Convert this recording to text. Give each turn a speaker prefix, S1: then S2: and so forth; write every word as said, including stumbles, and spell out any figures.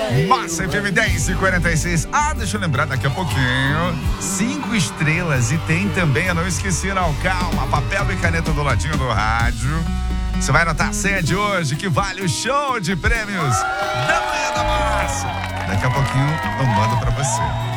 S1: Massa F M dez e quarenta e seis. Ah, deixa eu lembrar daqui a pouquinho. Cinco estrelas e tem também, eu não esqueci não, calma, papel e caneta do ladinho do rádio. Você vai anotar a senha de hoje que vale o show de prêmios da Manhã da Massa. Daqui a pouquinho eu mando pra você.